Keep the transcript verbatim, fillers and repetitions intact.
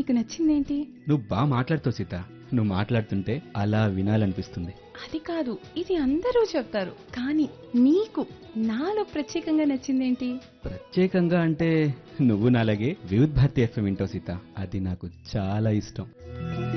నీకు నచ్చిందేంటి? నువ్వు బాగా మాట్లాడుతావు సీత. నువ్వు మాట్లాడుతుంటే అలా వినాలనిపిస్తుంది. అది కాదు, ఇది అందరూ చెప్తారు, కానీ నీకు నాలో ప్రత్యేకంగా నచ్చిందేంటి? ప్రత్యేకంగా అంటే నువ్వు నాలాగే వివిధ్ భారతి ఎఫ్ఎం వింటావు సీత. అది నాకు చాలా ఇష్టం.